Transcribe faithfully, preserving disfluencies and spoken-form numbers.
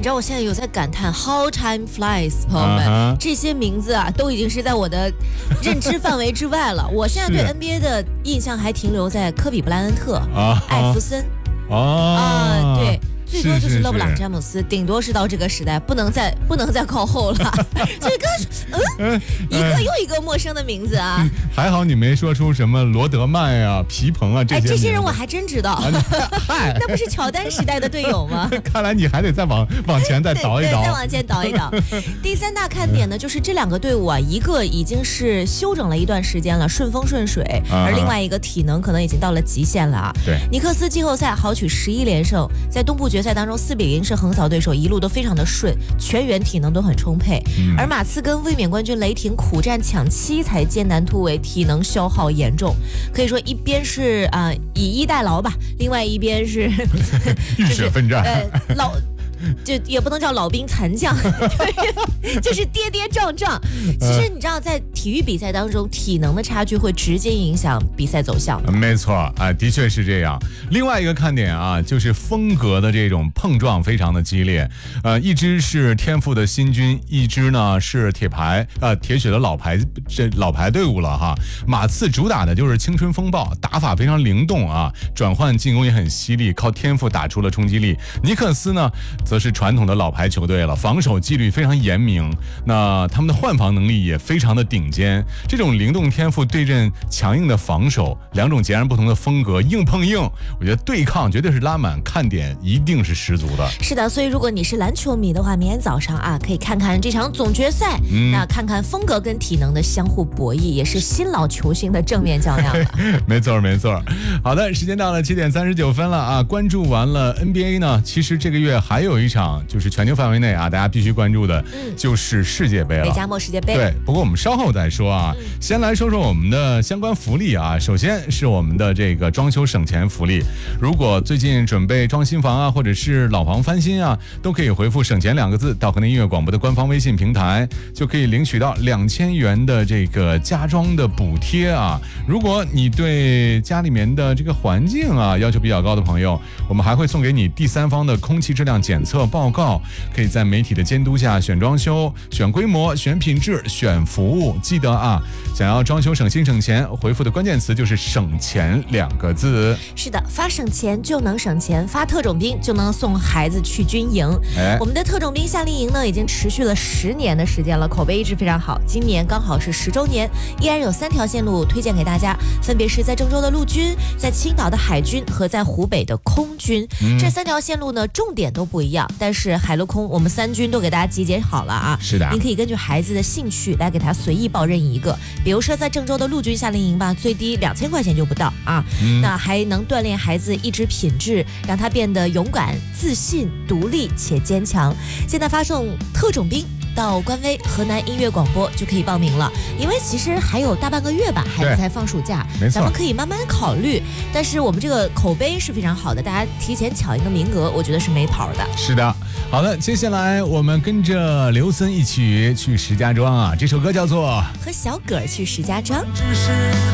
知道我现在有在感叹 how time flies， 朋友们， uh-huh. 这些名字啊都已经是在我的认知范围之外了。我现在对 N B A 的印象还停留在科比布莱恩特、uh-huh. 艾弗森啊、 呃，对。最多就是勒布朗是是是詹姆斯，顶多是到这个时代，不能再不能再靠后了。所以刚嗯，一个又一个陌生的名字啊。 还好你没说出什么罗德曼啊、皮蓬啊这些。 哎，这些人我还真知道。啊、 那, 那不是乔丹时代的队友吗？ 看来你还得再往往前再倒一倒， 再往前倒一倒。第三大看点呢，就是这两个队伍啊，一个已经是休整了一段时间了，顺风顺水，而另外一个体能可能已经到了极限了啊。 对， 尼克斯季后赛豪取十一连胜，在东部决赛当中四比零是横扫对手，一路都非常的顺，全员体能都很充沛。嗯、而马刺跟卫冕冠军雷霆苦战抢七才艰难突围，体能消耗严重，可以说一边是啊、呃、以逸待劳吧，另外一边是浴血奋战， 呃老。就也不能叫老兵残将，就是跌跌撞撞。其实你知道，在体育比赛当中，体能的差距会直接影响比赛走向。 没错啊、呃，的确是这样。另外一个看点啊，就是风格的这种碰撞非常的激烈。呃，一支是天赋的新军，一支呢是铁牌呃铁血的老牌这老牌队伍了哈。马刺主打的就是青春风暴，打法非常灵动啊，转换进攻也很犀利，靠天赋打出了冲击力。尼克斯呢，则是传统的老牌球队了，防守纪律非常严明，那他们的换防能力也非常的顶尖。这种灵动天赋对阵强硬的防守，两种截然不同的风格，硬碰硬，我觉得对抗绝对是拉满，看点一定是十足的。 是的，所以如果你是篮球迷的话，明天早上啊，可以看看这场总决赛，嗯、那看看风格跟体能的相互博弈，也是新老球星的正面较量了。 没错没错。好的，时间到了七点三十九分了啊！关注完了 N B A 呢，其实这个月还有一场就是全球范围内啊，大家必须关注的，就是世界杯了， 北加墨世界杯。 对，不过我们稍后再说啊，嗯、先来说说我们的相关福利啊。首先是我们的这个装修省钱福利，如果最近准备装新房啊，或者是老房翻新啊，都可以回复省钱两个字到河南音乐广播的官方微信平台，就可以领取到两千元的这个家装的补贴啊。如果你对家里面的这个环境啊要求比较高的朋友，我们还会送给你第三方的空气质量检测报告，可以在媒体的监督下选装修、选规模、选品质、选服务。记得啊，想要装修省心省钱，回复的关键词就是省钱两个字。 是的，发省钱就能省钱，发特种兵就能送孩子去军营。哎、我们的特种兵夏令营呢，已经持续了十年的时间了，口碑一直非常好。今年刚好是十周年，依然有三条线路推荐给大家，分别是在郑州的陆军、在青岛的海军和在湖北的空军。嗯、这三条线路呢，重点都不一样，但是海陆空我们三军都给大家集结好了啊。 是的， 您可以根据孩子的兴趣来给他随意报任意一个，比如说在郑州的陆军夏令营吧，最低两千块钱就不到啊。嗯、那还能锻炼孩子意志品质，让他变得勇敢、自信、独立且坚强。现在发送特种兵到官微河南音乐广播就可以报名了，因为其实还有大半个月吧，孩子才放暑假，咱们可以慢慢考虑。但是我们这个口碑是非常好的，大家提前抢一个名额，我觉得是没跑的。 是的，好的，接下来我们跟着刘森一起去石家庄啊，这首歌叫做 《和小葛去石家庄》。